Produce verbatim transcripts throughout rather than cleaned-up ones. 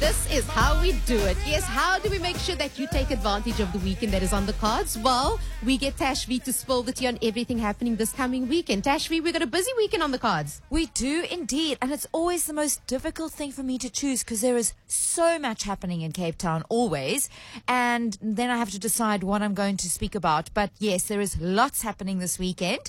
this is how we do it. Yes, how do we make sure that you take advantage of the weekend that is on the cards? Well, we get Tashvi to spill the tea on everything happening this coming weekend. Tashvi, we've got a busy weekend on the cards. We do indeed, and it's always the most difficult thing for me to choose because there is so much happening in Cape Town always, and then I have to decide what I'm going to speak about. But yes, there is lots happening this weekend,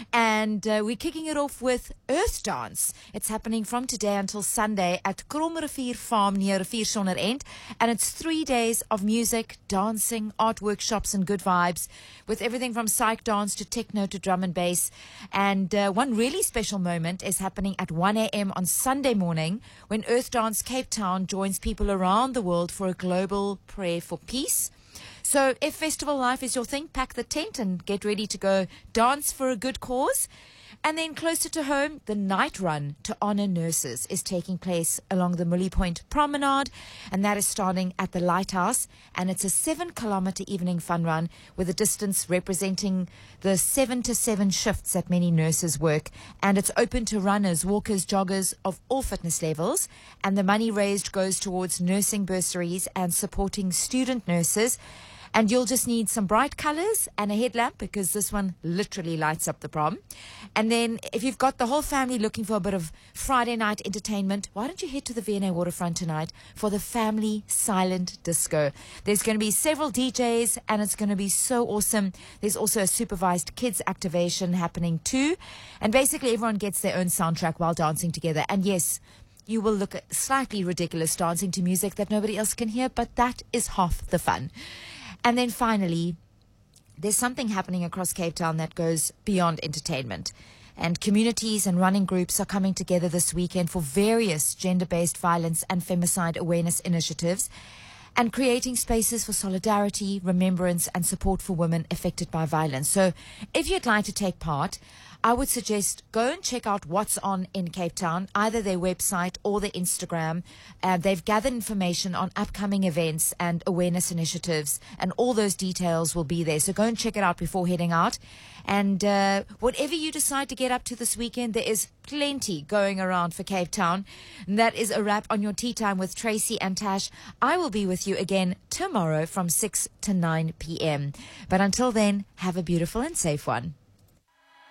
and uh, we're kicking it off with Earth Dance. It's happening from today until Sunday at Kromrivier Farm near Rivier Sonder End, and it's three days of music, dancing, art workshops and good vibes with everything from psych dance to techno to drum and bass. And uh, one really special moment is happening at one a.m. on Sunday morning when Earth Dance Cape Town joins people around the world for a global prayer for peace. So if festival life is your thing, pack the tent and get ready to go dance for a good cause. And then closer to home, the night run to honor nurses is taking place along the Mully Point Promenade, and that is starting at the Lighthouse, and it's a seven kilometer evening fun run with a distance representing the seven to seven shifts that many nurses work, and it's open to runners, walkers, joggers of all fitness levels, and the money raised goes towards nursing bursaries and supporting student nurses. And you'll just need some bright colors and a headlamp because this one literally lights up the prom. And then if you've got the whole family looking for a bit of Friday night entertainment, why don't you head to the V and A Waterfront tonight for the Family Silent Disco. There's going to be several D Js and it's going to be so awesome. There's also a supervised kids activation happening too. And basically everyone gets their own soundtrack while dancing together. And yes, you will look at slightly ridiculous dancing to music that nobody else can hear, but that is half the fun. And then finally, there's something happening across Cape Town that goes beyond entertainment. And communities and running groups are coming together this weekend for various gender-based violence and femicide awareness initiatives and creating spaces for solidarity, remembrance and support for women affected by violence. So if you'd like to take part, I would suggest go and check out what's on in Cape Town, either their website or their Instagram. Uh, they've gathered information on upcoming events and awareness initiatives, and all those details will be there. So go and check it out before heading out. And uh, whatever you decide to get up to this weekend, there is plenty going around for Cape Town. And that is a wrap on your Tea Time with Tracy and Tash. I will be with you again tomorrow from six to nine p.m. But until then, have a beautiful and safe one.